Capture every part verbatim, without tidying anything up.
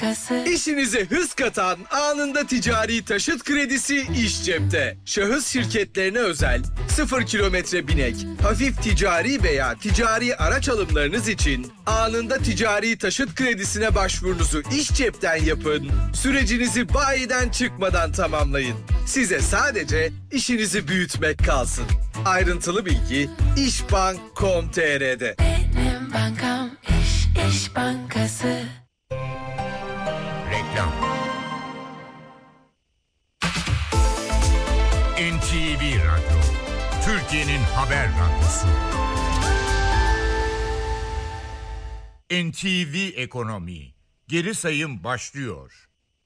Bankası. İşinize hız katan anında ticari taşıt kredisi İş Cep'te. Şahıs şirketlerine özel sıfır kilometre binek, hafif ticari veya ticari araç alımlarınız için anında ticari taşıt kredisine başvurunuzu İş Cep'ten yapın. Sürecinizi bayiden çıkmadan tamamlayın. Size sadece işinizi büyütmek kalsın. Ayrıntılı bilgi işbank nokta com nokta tr'de. Benim bankam İş, İş Bankası. Reklam. N T V Radyo, Türkiye'nin haber radyosu. N T V Ekonomi, geri sayım başlıyor.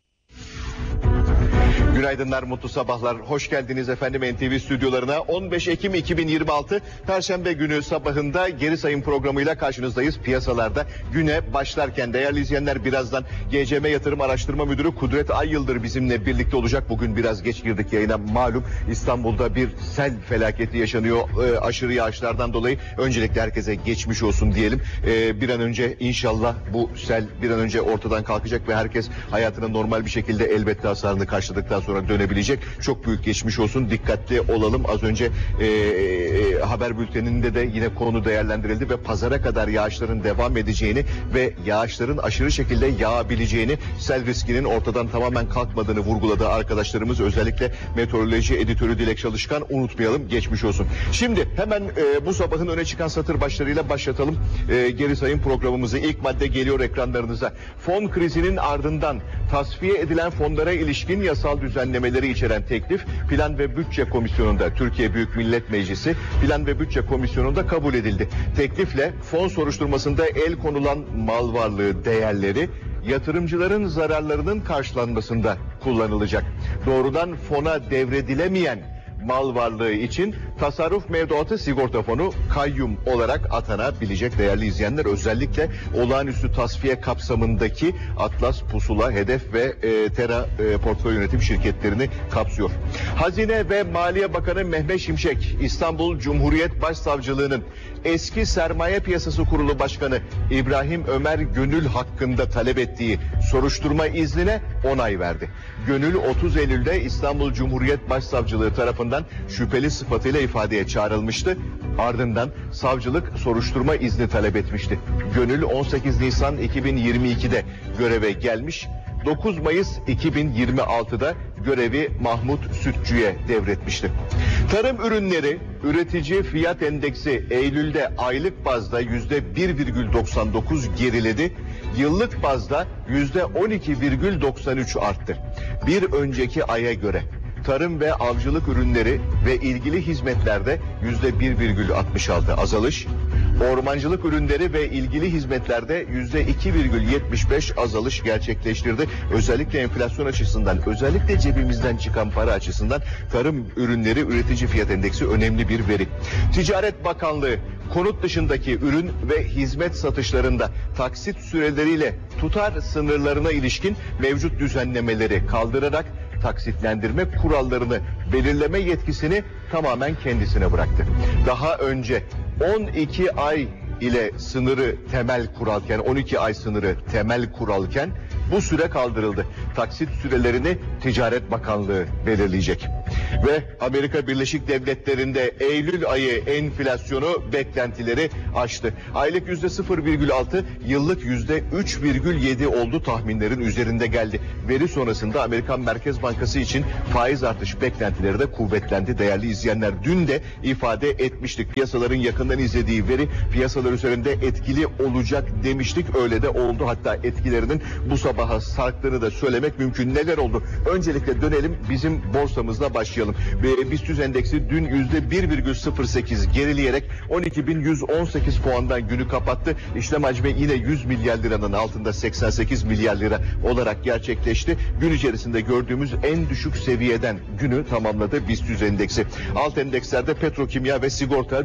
Günaydınlar, mutlu sabahlar. Hoş geldiniz efendim N T V stüdyolarına. on beş Ekim iki bin yirmi altı Perşembe günü sabahında geri sayım programıyla karşınızdayız. Piyasalarda güne başlarken değerli izleyenler, birazdan G C M Yatırım Araştırma Müdürü Kudret Ayyıldır bizimle birlikte olacak. Bugün biraz geç girdik yayına, malum İstanbul'da bir sel felaketi yaşanıyor e, aşırı yağışlardan dolayı. Öncelikle herkese geçmiş olsun diyelim. E, bir an önce inşallah bu sel bir an önce ortadan kalkacak ve herkes hayatına normal bir şekilde elbette hasarını karşıladıktan sonra dönebilecek. Çok büyük geçmiş olsun. Dikkatli olalım. Az önce e, e, haber bülteninde de yine konu değerlendirildi ve pazara kadar yağışların devam edeceğini ve yağışların aşırı şekilde yağabileceğini, sel riskinin ortadan tamamen kalkmadığını vurguladı arkadaşlarımız. Özellikle meteoroloji editörü Dilek Çalışkan, unutmayalım, geçmiş olsun. Şimdi hemen e, bu sabahın öne çıkan satır başlarıyla başlatalım e, geri sayım programımızı. İlk madde geliyor ekranlarınıza. Fon krizinin ardından tasfiye edilen fonlara ilişkin yasal düzenlemeleri içeren teklif Plan ve Bütçe Komisyonu'nda, Türkiye Büyük Millet Meclisi Plan ve Bütçe Komisyonu'nda kabul edildi. Teklifle fon soruşturmasında el konulan mal varlığı değerleri yatırımcıların zararlarının karşılanmasında kullanılacak. Doğrudan fona devredilemeyen mal varlığı için tasarruf mevduatı sigorta fonu kayyum olarak atanabilecek değerli izleyenler. Özellikle olağanüstü tasfiye kapsamındaki Atlas, Pusula, Hedef ve e, Tera e, portföy yönetim şirketlerini kapsıyor. Hazine ve Maliye Bakanı Mehmet Şimşek, İstanbul Cumhuriyet Başsavcılığı'nın eski Sermaye Piyasası Kurulu Başkanı İbrahim Ömer Gönül hakkında talep ettiği soruşturma iznine onay verdi. Gönül otuz Eylül'de İstanbul Cumhuriyet Başsavcılığı tarafından şüpheli sıfatıyla ifadeye çağrılmıştı. Ardından savcılık soruşturma izni talep etmişti. Gönül on sekiz Nisan iki bin yirmi ikide göreve gelmiş. dokuz Mayıs iki bin yirmi altıda görevi Mahmut Sütçü'ye devretmişti. Tarım ürünleri üretici fiyat endeksi Eylül'de aylık bazda yüzde bir virgül doksan dokuz geriledi. Yıllık bazda yüzde on iki virgül doksan üç arttı. Bir önceki aya göre tarım ve avcılık ürünleri ve ilgili hizmetlerde yüzde bir virgül altmış altı azalış, ormancılık ürünleri ve ilgili hizmetlerde yüzde iki virgül yetmiş beş azalış gerçekleştirdi. Özellikle enflasyon açısından, özellikle cebimizden çıkan para açısından tarım ürünleri üretici fiyat endeksi önemli bir veri. Ticaret Bakanlığı konut dışındaki ürün ve hizmet satışlarında taksit süreleriyle tutar sınırlarına ilişkin mevcut düzenlemeleri kaldırarak taksitlendirme kurallarını belirleme yetkisini tamamen kendisine bıraktı. Daha önce on iki ay ile sınırı temel kuralken, on iki ay sınırı temel kuralken bu süre kaldırıldı. Taksit sürelerini Ticaret Bakanlığı belirleyecek. Ve Amerika Birleşik Devletleri'nde Eylül ayı enflasyonu beklentileri aştı. Aylık yüzde sıfır virgül altı, yıllık yüzde üç virgül yedi oldu, tahminlerin üzerinde geldi. Veri sonrasında Amerikan Merkez Bankası için faiz artış beklentileri de kuvvetlendi değerli izleyenler. Dün de ifade etmiştik. Piyasaların yakından izlediği veri piyasalar üzerinde etkili olacak demiştik. Öyle de oldu. Hatta etkilerinin bu sabaha sarktığını da söylemek mümkün. Neler oldu? Öncelikle dönelim bizim borsamızla başlayalım. Ve BIST yüz endeksi dün yüzde bir virgül sıfır sekiz gerileyerek on iki bin yüz on sekiz puandan günü kapattı. İşlem hacmi yine yüz milyar liranın altında seksen sekiz milyar lira olarak gerçekleşti. Gün içerisinde gördüğümüz en düşük seviyeden günü tamamladı BIST yüz endeksi. Alt endekslerde petrokimya ve sigorta dün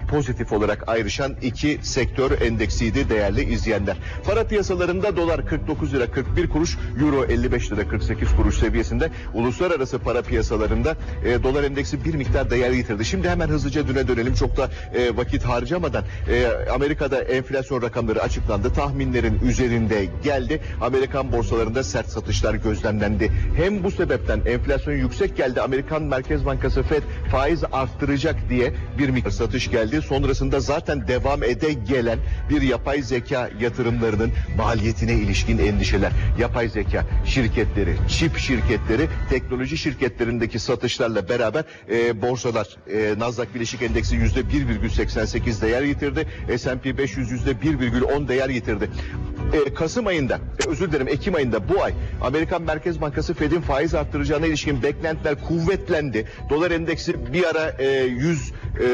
pozitif olarak ayrışan iki sektör endeksiydi değerli izleyenler. Para piyasalarında dolar kırk dokuz lira kırk bir kuruş, euro elli beş lira kırk sekiz kuruş seviyesinde. Uluslararası para piyasalarında e, dolar endeksi bir miktar değer yitirdi. Şimdi hemen hızlıca düne dönelim, çok da e, vakit harcamadan. E, Amerika'da enflasyon rakamları açıklandı. Tahminlerin üzerinde geldi. Amerikan borsalarında sert satışlar gözlemlendi. Hem bu sebepten enflasyon yüksek geldi. Amerikan Merkez Bankası Fed faiz arttıracak diye bir miktar satış geldi. Sonrasında zaten devam ede gelen bir yapay zeka yatırımlarının maliyetine ilişkin endişeler. Yapay zeka şirketleri, çip şirketleri, teknoloji şirketlerindeki satışlarla beraber e, borsalar, e, Nasdaq Bileşik Endeksi yüzde bir virgül seksen sekiz değer yitirdi. S and P beş yüz yüzde bir virgül on değer yitirdi. E, Kasım ayında, e, özür dilerim Ekim ayında bu ay Amerikan Merkez Bankası Fed'in faiz arttıracağına ilişkin beklentiler kuvvetlendi. Dolar endeksi bir ara e, yüz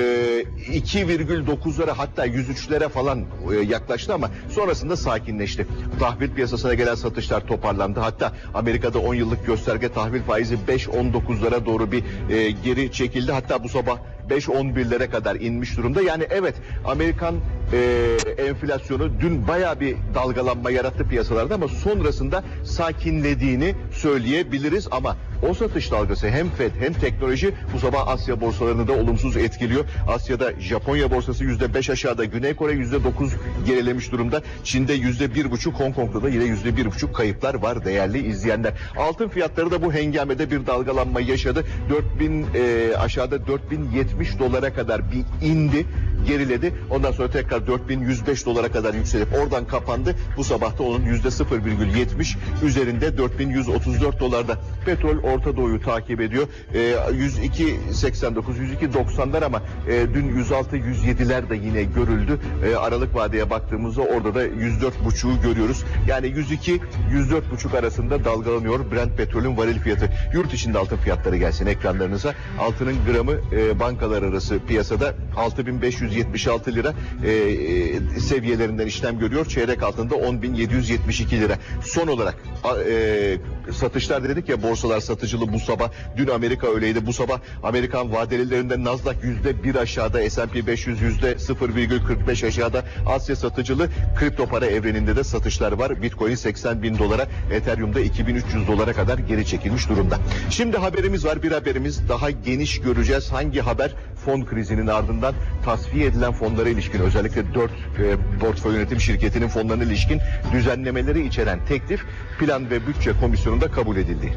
iki virgül dokuzlara hatta yüz üçlere falan e, yaklaştı ama sonrasında sakinleşti. Tahvil piyasasına gelen satışlar toparlandı. Hatta Amerika'da on yıllık gösterge tahvil faizi beş on dokuzlara doğru bir e, geri çekildi. Hatta bu sabah beş on birlere kadar inmiş durumda. Yani evet, Amerikan e, enflasyonu dün bayağı bir dalgalanma yarattı piyasalarda ama sonrasında sakinlediğini söyleyebiliriz. Ama o satış dalgası hem Fed hem teknoloji bu sabah Asya borsalarını da olumsuz etkiliyor. Asya'da Japonya borsası yüzde beş aşağıda, Güney Kore yüzde dokuz gerilemiş durumda. Çin'de yüzde bir buçuk, Hong Kong'da da yine yüzde bir buçuk kayıplar var değerli izleyenler. Altın fiyatları da bu hengamede bir dalgalanma yaşadı. dört bin e, aşağıda dört bin yetmiş dolara kadar bir indi, geriledi. Ondan sonra tekrar dört bin yüz beş dolara kadar yükselip oradan kapandı. Bu sabahta onun yüzde sıfır virgül yetmiş üzerinde dört bin yüz otuz dört dolarda. Petrol Orta Doğu'yu takip ediyor. E, yüz iki seksen dokuz, yüz iki doksanlar ama e, dün yüz altı yüz yediler de yine görüldü. E, Aralık vadeye baktığımızda orada da yüz dört buçuğu görüyoruz. Yani yüz iki yüz dört buçuk arasında dalgalanıyor Brent petrolün varil fiyatı. Yurt içinde altın fiyatları gelsin ekranlarınıza. Altının gramı e, bankalar arası piyasada altı bin beş yüz yetmiş altı lira e, e, seviyelerinden işlem görüyor. Çeyrek altında on bin yedi yüz yetmiş iki lira. Son olarak e, satışlar dedik ya, borsalar satıcılı bu sabah. Dün Amerika öyleydi. Bu sabah Amerikan vadelilerinde Nasdaq yüzde bir aşağıda, S and P beş yüz yüzde sıfır virgül kırk beş aşağıda. Asya satıcılı. Kripto para evreninde de satışlar var. Bitcoin seksen bin dolara, Ethereum'da iki bin üç yüz dolara kadar geri çekilmiş durumda. Şimdi haberimiz var. Bir haberimiz daha geniş göreceğiz. Hangi haber? Fon krizinin ardından tasfiye edilen fonlara ilişkin, özellikle dört e, portföy yönetim şirketinin fonlarına ilişkin düzenlemeleri içeren teklif Plan ve Bütçe Komisyonu'nda kabul edildi.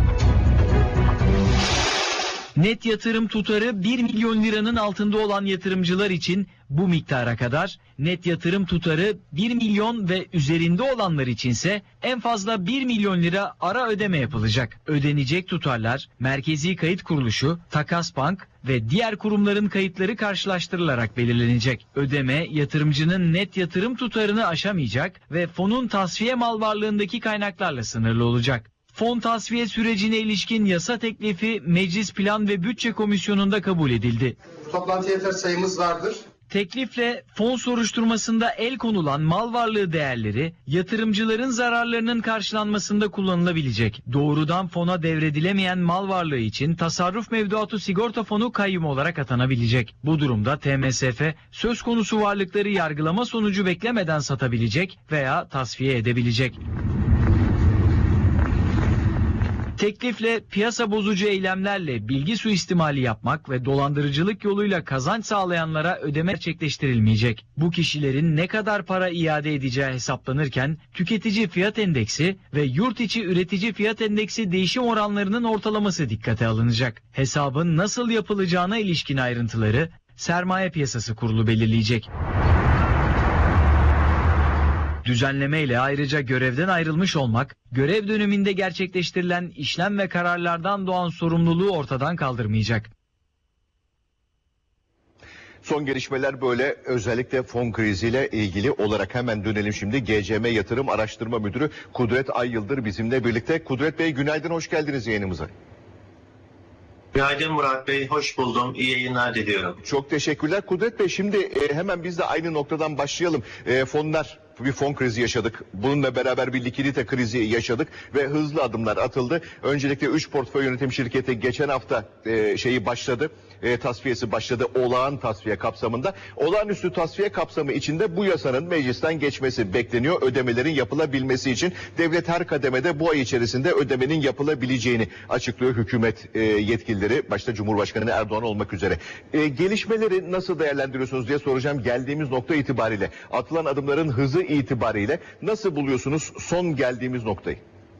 Net yatırım tutarı bir milyon liranın altında olan yatırımcılar için bu miktara kadar, net yatırım tutarı bir milyon ve üzerinde olanlar içinse en fazla bir milyon lira ara ödeme yapılacak. Ödenecek tutarlar Merkezi Kayıt Kuruluşu, Takas Bank ve diğer kurumların kayıtları karşılaştırılarak belirlenecek. Ödeme yatırımcının net yatırım tutarını aşamayacak ve fonun tasfiye mal varlığındaki kaynaklarla sınırlı olacak. Fon tasfiye sürecine ilişkin yasa teklifi Meclis Plan ve Bütçe Komisyonu'nda kabul edildi. Toplantı yeter sayımız vardır. Teklifle fon soruşturmasında el konulan mal varlığı değerleri yatırımcıların zararlarının karşılanmasında kullanılabilecek. Doğrudan fona devredilemeyen mal varlığı için tasarruf mevduatı sigorta fonu kayyum olarak atanabilecek. Bu durumda T M S F söz konusu varlıkları yargılama sonucu beklemeden satabilecek veya tasfiye edebilecek. Teklifle piyasa bozucu eylemlerle bilgi suistimali yapmak ve dolandırıcılık yoluyla kazanç sağlayanlara ödeme gerçekleştirilmeyecek. Bu kişilerin ne kadar para iade edeceği hesaplanırken tüketici fiyat endeksi ve yurt içi üretici fiyat endeksi değişim oranlarının ortalaması dikkate alınacak. Hesabın nasıl yapılacağına ilişkin ayrıntıları Sermaye Piyasası Kurulu belirleyecek. Düzenleme ile ayrıca görevden ayrılmış olmak, görev döneminde gerçekleştirilen işlem ve kararlardan doğan sorumluluğu ortadan kaldırmayacak. Son gelişmeler böyle, özellikle fon kriziyle ilgili olarak. Hemen dönelim şimdi. G C M Yatırım Araştırma Müdürü Kudret Ayyıldır bizimle birlikte. Kudret Bey, günaydın, hoş geldiniz yayınımıza. Günaydın Murat Bey, hoş buldum. İyi yayınlar diliyorum. Çok teşekkürler. Kudret Bey, şimdi e, hemen biz de aynı noktadan başlayalım. E, fonlar bir fon krizi yaşadık. Bununla beraber bir likidite krizi yaşadık ve hızlı adımlar atıldı. Öncelikle üç portföy yönetim şirketi geçen hafta e, şeyi başladı. E, tasfiyesi başladı olağan tasfiye kapsamında. Olağanüstü tasfiye kapsamı içinde bu yasanın meclisten geçmesi bekleniyor. Ödemelerin yapılabilmesi için devlet her kademede bu ay içerisinde ödemenin yapılabileceğini açıklıyor hükümet e, yetkilileri, başta Cumhurbaşkanı Erdoğan olmak üzere. E, gelişmeleri nasıl değerlendiriyorsunuz diye soracağım. Geldiğimiz nokta itibariyle, atılan adımların hızı itibariyle nasıl buluyorsunuz son geldiğimiz noktayı?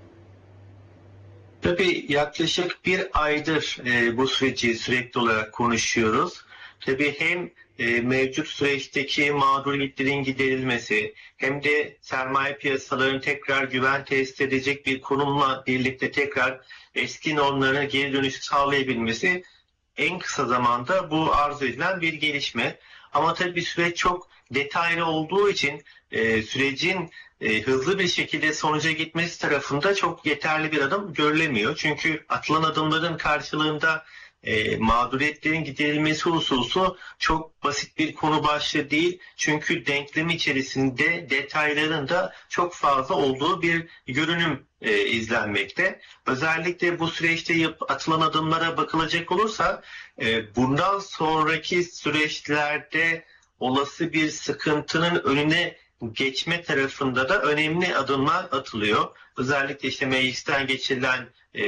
Tabii yaklaşık bir aydır e, bu süreci sürekli olarak konuşuyoruz. Tabii hem e, mevcut süreçteki mağduriyetlerin giderilmesi hem de sermaye piyasalarının tekrar güven tesis edecek bir konumla birlikte tekrar eski normlarına geri dönüşü sağlayabilmesi en kısa zamanda bu arzu edilen bir gelişme. Ama tabii süreç çok detaylı olduğu için e, sürecin e, hızlı bir şekilde sonuca gitmesi tarafında çok yeterli bir adım görülemiyor. Çünkü atılan adımların karşılığında e, mağduriyetlerin giderilmesi hususu çok basit bir konu başlığı değil. Çünkü denklem içerisinde detayların da çok fazla olduğu bir görünüm e, izlenmekte. Özellikle bu süreçte yap, atılan adımlara bakılacak olursa e, bundan sonraki süreçlerde olası bir sıkıntının önüne geçme tarafında da önemli adımlar atılıyor. Özellikle işte meclisten geçirilen e,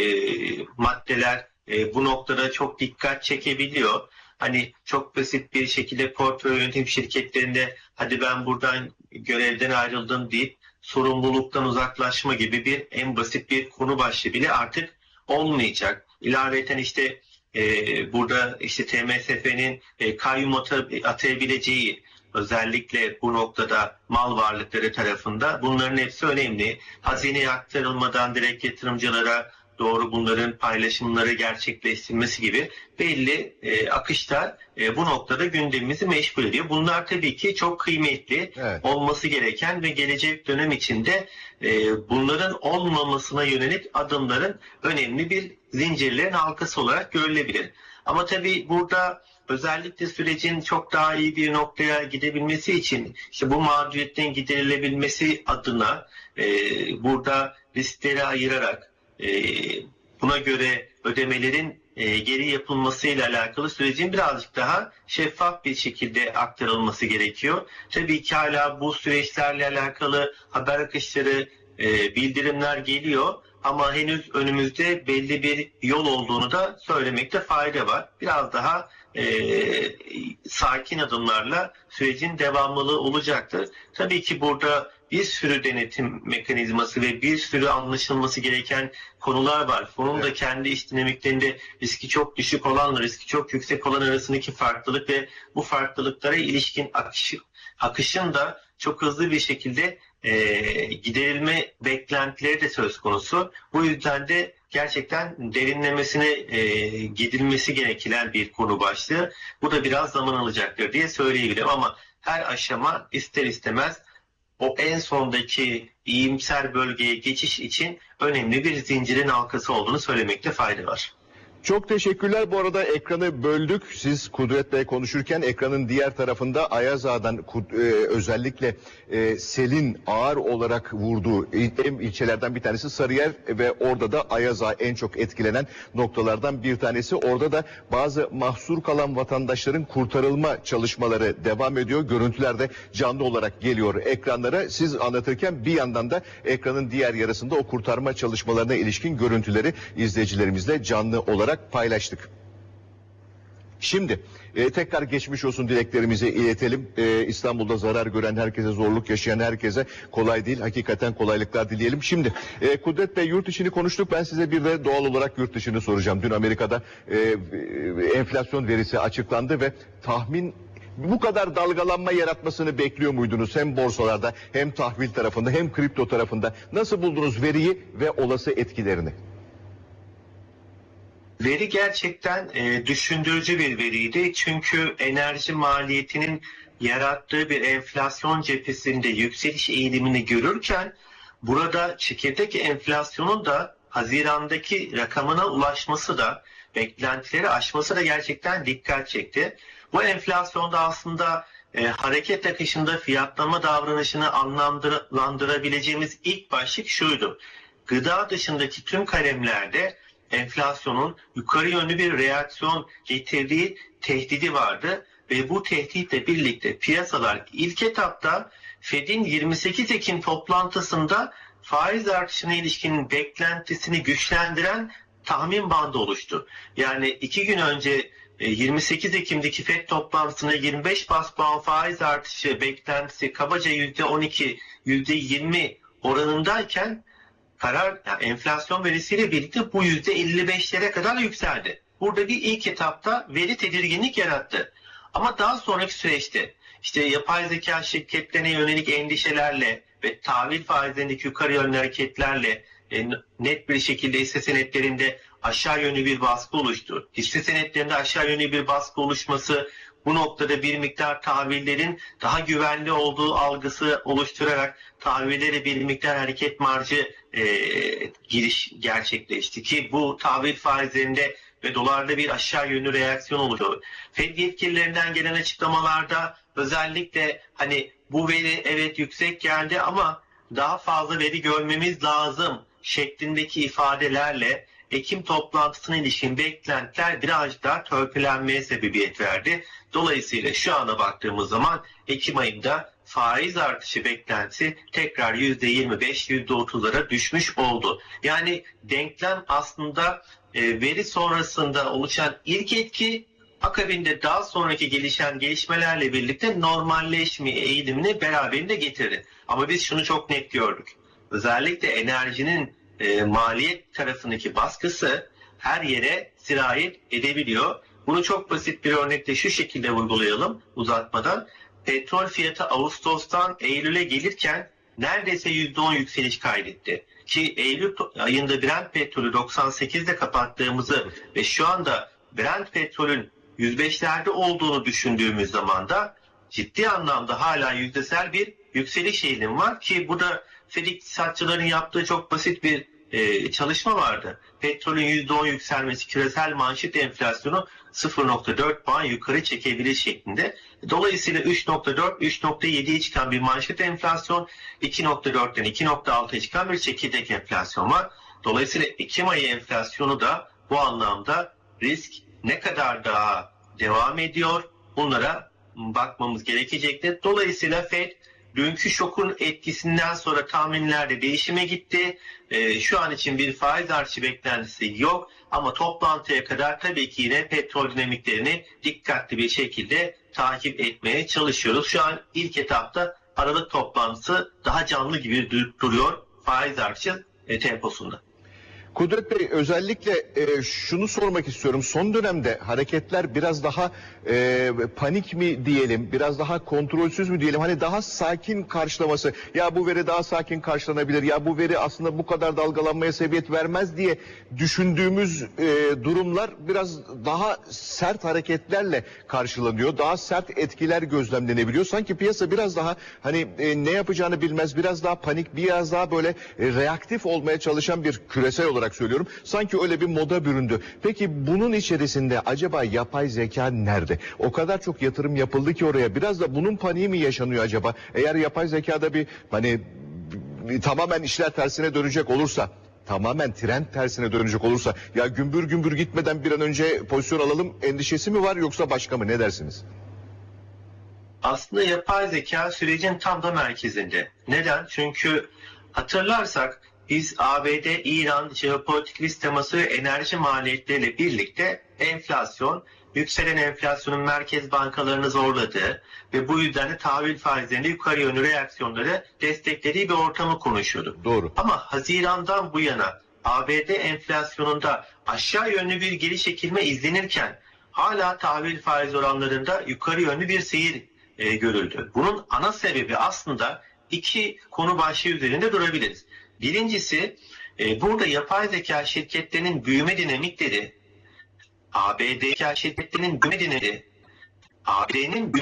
maddeler e, bu noktada çok dikkat çekebiliyor. Hani çok basit bir şekilde portföy yönetim şirketlerinde hadi ben buradan görevden ayrıldım deyip sorumluluktan uzaklaşma gibi bir en basit bir konu başlığı bile artık olmayacak. İlaveten işte e, burada işte T M S F'nin e, kayyum atayabileceği, özellikle bu noktada mal varlıkları tarafında bunların hepsi önemli. Hazineye aktarılmadan direkt yatırımcılara doğru bunların paylaşımları gerçekleştirilmesi gibi belli e, akışlar e, bu noktada gündemimizi meşgul ediyor. Bunlar tabii ki çok kıymetli, evet, olması gereken ve gelecek dönem içinde e, bunların olmamasına yönelik adımların önemli bir zincirlerin halkası olarak görülebilir. Ama tabii burada özellikle sürecin çok daha iyi bir noktaya gidebilmesi için işte bu mağduriyetin giderilebilmesi adına e, burada riskleri ayırarak e, buna göre ödemelerin e, geri yapılmasıyla alakalı sürecin birazcık daha şeffaf bir şekilde aktarılması gerekiyor. Tabii ki hala bu süreçlerle alakalı haber akışları, e, bildirimler geliyor. Ama henüz önümüzde belli bir yol olduğunu da söylemekte fayda var. Biraz daha e, sakin adımlarla sürecin devamlılığı olacaktır. Tabii ki burada bir sürü denetim mekanizması ve bir sürü anlaşılması gereken konular var. Fonun evet. da kendi iç dinamiklerinde riski çok düşük olanla riski çok yüksek olan arasındaki farklılık ve bu farklılıklara ilişkin akış, akışın da çok hızlı bir şekilde e, giderilme beklentileri de söz konusu. Bu yüzden de gerçekten derinlemesine e, gidilmesi gereken bir konu başlığı. Bu da biraz zaman alacaktır diye söyleyebilirim ama her aşama ister istemez o en sondaki iyimser bölgeye geçiş için önemli bir zincirin halkası olduğunu söylemekte fayda var. Çok teşekkürler. Bu arada ekranı böldük. Siz Kudret Bey konuşurken ekranın diğer tarafında Ayaz Ağa'dan e, özellikle e, selin ağır olarak vurduğu il, ilçelerden bir tanesi Sarıyer ve orada da Ayaz Ağa en çok etkilenen noktalardan bir tanesi. Orada da bazı mahsur kalan vatandaşların kurtarılma çalışmaları devam ediyor. Görüntüler de canlı olarak geliyor ekranlara. Siz anlatırken bir yandan da ekranın diğer yarısında o kurtarma çalışmalarına ilişkin görüntüleri izleyicilerimizle canlı olarak paylaştık. Şimdi e, tekrar geçmiş olsun dileklerimizi iletelim. E, İstanbul'da zarar gören herkese, zorluk yaşayan herkese kolay değil. Hakikaten kolaylıklar dileyelim. Şimdi e, Kudret Bey, yurt içini konuştuk. Ben size bir de doğal olarak yurt dışını soracağım. Dün Amerika'da e, enflasyon verisi açıklandı ve tahmin bu kadar dalgalanma yaratmasını bekliyor muydunuz? Hem borsalarda hem tahvil tarafında hem kripto tarafında. Nasıl buldunuz veriyi ve olası etkilerini? Veri gerçekten e, düşündürücü bir veriydi. Çünkü enerji maliyetinin yarattığı bir enflasyon cephesinde yükseliş eğilimini görürken burada çekirdek enflasyonun da Haziran'daki rakamına ulaşması da beklentileri aşması da gerçekten dikkat çekti. Bu enflasyonda aslında e, hareket akışında fiyatlama davranışını anlamlandırabileceğimiz ilk başlık şuydu. Gıda dışındaki tüm kalemlerde enflasyonun yukarı yönlü bir reaksiyon getirdiği tehdidi vardı ve bu tehditle birlikte piyasalar ilk etapta Fed'in yirmi sekiz Ekim toplantısında faiz artışına ilişkin beklentisini güçlendiren tahmin bandı oluştu. Yani iki gün önce yirmi sekiz Ekim'deki Fed toplantısında yirmi beş bas puan faiz artışı beklentisi kabaca yüzde on iki, yüzde yirmi oranındayken karar yani enflasyon verisiyle birlikte bu yüzde elli beşlere kadar yükseldi. Burada bir ilk etapta veri tedirginlik yarattı. Ama daha sonraki süreçte işte yapay zeka şirketlerine yönelik endişelerle ve tahvil faizlerindeki yukarı yönlü hareketlerle e, net bir şekilde hisse senetlerinde aşağı yönlü bir baskı oluştu. Hisse senetlerinde aşağı yönlü bir baskı oluşması bu noktada bir miktar tahvillerin daha güvenli olduğu algısı oluşturarak tahvillere bir miktar hareket marjı e, giriş gerçekleşti ki bu tahvil faizlerinde ve dolarda bir aşağı yönlü reaksiyon oluştu. Fed yetkililerinden gelen açıklamalarda özellikle hani bu veri evet yüksek geldi ama daha fazla veri görmemiz lazım şeklindeki ifadelerle Ekim toplantısına ilişkin beklentiler biraz daha törpülenmeye sebebiyet verdi. Dolayısıyla şu ana baktığımız zaman Ekim ayında faiz artışı beklentisi tekrar yüzde yirmi beş yüzde otuzlara düşmüş oldu. Yani denklem aslında e, veri sonrasında oluşan ilk etki akabinde daha sonraki gelişen gelişmelerle birlikte normalleşme eğilimini beraberinde getirdi. Ama biz şunu çok net gördük. Özellikle enerjinin e, maliyet tarafındaki baskısı her yere sirayet edebiliyor. Bunu çok basit bir örnekle şu şekilde uygulayalım uzatmadan. Petrol fiyatı Ağustos'tan Eylül'e gelirken neredeyse yüzde on yükseliş kaydetti. Ki Eylül ayında Brent petrolü doksan sekizde kapattığımızı ve şu anda Brent petrolün yüz beşlerde olduğunu düşündüğümüz zaman da ciddi anlamda hala yüzdesel bir yükseliş eğilimi var ki bu da Fed iktisatçıların yaptığı çok basit bir e, çalışma vardı. Petrolün yüzde on yükselmesi küresel manşet enflasyonu sıfır nokta dört puan yukarı çekebilir şeklinde. Dolayısıyla üç nokta dört üç nokta yediye çıkan bir manşet enflasyon, iki nokta dörtten iki nokta altıya çıkan bir çekirdek enflasyon var. Dolayısıyla Ekim ayı enflasyonu da bu anlamda risk ne kadar daha devam ediyor bunlara bakmamız gerekecektir. Dolayısıyla Fed dünkü şokun etkisinden sonra tahminlerde değişime gitti. Ee, şu an için bir faiz artışı beklentisi yok ama toplantıya kadar tabii ki yine petrol dinamiklerini dikkatli bir şekilde takip etmeye çalışıyoruz. Şu an ilk etapta Aralık toplantısı daha canlı gibi duruyor faiz artışı e, temposunda. Kudret Bey, özellikle e, şunu sormak istiyorum. Son dönemde hareketler biraz daha e, panik mi diyelim, biraz daha kontrolsüz mü diyelim? Hani daha sakin karşılaması, ya bu veri daha sakin karşılanabilir, ya bu veri aslında bu kadar dalgalanmaya sebebiyet vermez diye düşündüğümüz e, durumlar biraz daha sert hareketlerle karşılanıyor. Daha sert etkiler gözlemlenebiliyor. Sanki piyasa biraz daha hani e, ne yapacağını bilmez, biraz daha panik, biraz daha böyle e, reaktif olmaya çalışan bir küresel olarak söylüyorum. Sanki öyle bir moda büründü. Peki bunun içerisinde acaba yapay zeka nerede? O kadar çok yatırım yapıldı ki oraya. Biraz da bunun paniği mi yaşanıyor acaba? Eğer yapay zekada bir hani bir, tamamen işler tersine dönecek olursa, tamamen trend tersine dönecek olursa, ya gümbür gümbür gitmeden bir an önce pozisyon alalım endişesi mi var yoksa başka mı? Ne dersiniz? Aslında yapay zeka sürecin tam da merkezinde. Neden? Çünkü hatırlarsak biz A B D, İran, jeopolitik risk teması ve enerji maliyetleriyle birlikte enflasyon, yükselen enflasyonun merkez bankalarını zorladığı ve bu yüzden de tahvil faizlerinde yukarı yönlü reaksiyonları desteklediği bir ortamı konuşuyorduk. Doğru. Ama Haziran'dan bu yana A B D enflasyonunda aşağı yönlü bir geri çekilme izlenirken hala tahvil faiz oranlarında yukarı yönlü bir seyir e, görüldü. Bunun ana sebebi aslında iki konu başlığı üzerinde durabiliriz. Birincisi e, burada yapay zeka şirketlerinin büyüme dinamikleri, A B D şirketlerinin büyüme dinamikleri, A B D'nin